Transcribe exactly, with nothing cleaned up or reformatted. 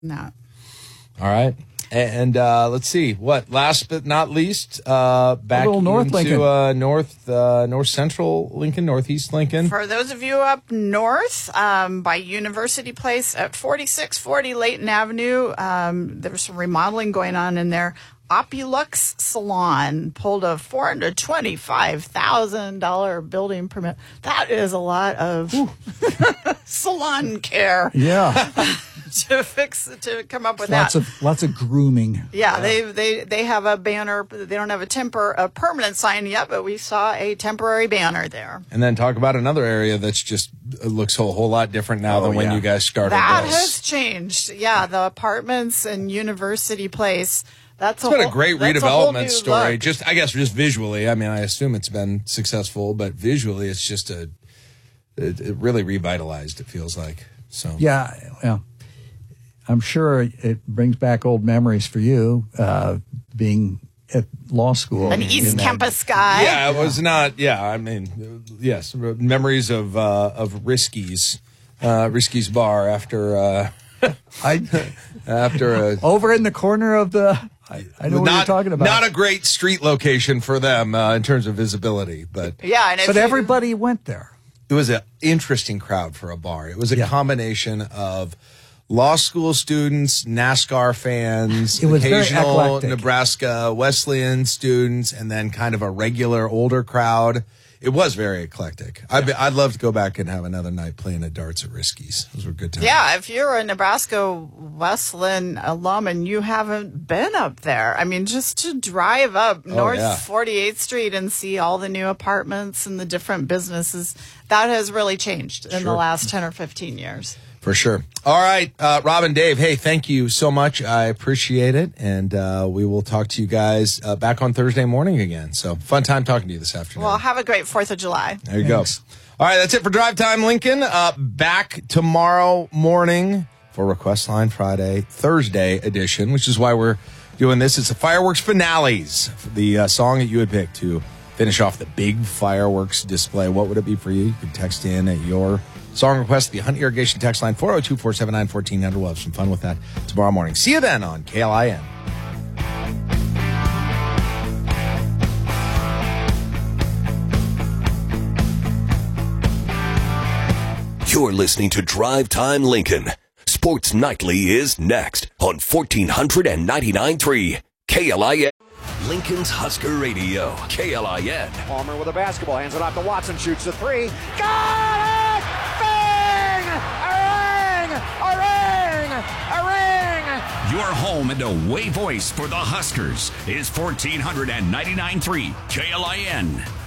No. All right. And uh, let's see what. Last but not least, uh, back North into Lincoln. Uh, North uh, North Central Lincoln, Northeast Lincoln. For those of you up north, um, by University Place at forty-six forty Layton Avenue, um, there was some remodeling going on in there. Opulux Salon pulled a four hundred twenty-five thousand dollars building permit. That is a lot of salon care. Yeah. to fix to come up with lots that. of lots of grooming. Yeah, yeah, they they they have a banner. They don't have a temper a permanent sign yet, but we saw a temporary banner there. And then talk about another area that's just it looks a whole lot different now Oh, than when yeah. you guys started. That this. has changed. Yeah, the apartments in University Place. That's It's a been whole, a great that's a whole redevelopment new story. look. Just, I guess, just visually. I mean, I assume it's been successful, but visually, it's just a. It, it really revitalized. It feels like so. Yeah, well, I'm sure it brings back old memories for you, uh, being at law school. An East in that- Campus guy. Yeah, it was not. Yeah, I mean, yes, memories of uh, of Risky's, uh, Risky's bar after uh, I after a. over in the corner of the. I, I know what not, you're talking about. Not a great street location for them uh, in terms of visibility, but Yeah, and if but you- everybody went there. it was an interesting crowd for a bar. It was a Yeah. combination of law school students, NASCAR fans, It was very occasional eclectic. Nebraska Wesleyan students, and then kind of a regular older crowd. It was very eclectic. I'd, be, I'd love to go back and have another night playing at darts at Risky's. Those were good times. Yeah, if you're a Nebraska Wesleyan alum and you haven't been up there, I mean, just to drive up North yeah. forty-eighth Street and see all the new apartments and the different businesses, that has really changed in the Sure. last ten or fifteen years. For sure. All right, uh, Rob and Dave, hey, thank you so much. I appreciate it. And uh, we will talk to you guys uh, back on Thursday morning again. So fun time talking to you this afternoon. Well, have a great fourth of July. There you Thanks. go. All right, that's it for Drive Time Lincoln. Uh, back tomorrow morning for Request Line Friday, Thursday edition, which is why we're doing this. It's the fireworks finales, the uh, song that you would pick to finish off the big fireworks display. What would it be for you? You can text in at your song request, the Hunt Irrigation text line, four oh two, four seven nine, one four zero zero. We'll have some fun with that tomorrow morning. See you then on K L I N. You're listening to Drive Time Lincoln. Sports Nightly is next on fourteen ninety-nine point three K L I N. Lincoln's Husker Radio, K L I N. Palmer with a basketball, hands it off to Watson, shoots the three. Got it! Bang! A ring! A ring! A ring! Your home and away voice for the Huskers is fourteen ninety-nine point three K L I N.